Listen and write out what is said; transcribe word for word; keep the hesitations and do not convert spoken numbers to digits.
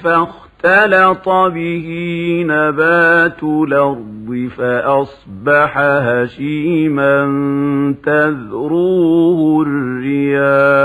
فاختلط به نبات الأرض فأصبح هشيما تذروه الرياح